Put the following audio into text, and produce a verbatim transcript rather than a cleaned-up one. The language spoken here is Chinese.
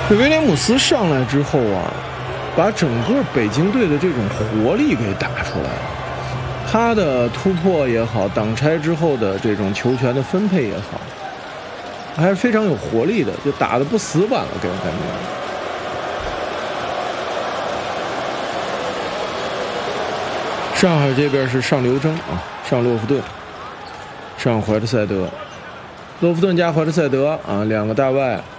这威廉姆斯上来之后啊，把整个北京队的这种活力给打出来了。他的突破也好，挡拆之后的这种球权的分配也好，还是非常有活力的，就打得不死板了，给我感觉。上海这边是上刘铮啊，上洛夫顿，上怀特塞德，洛夫顿加怀特塞德啊，两个大外。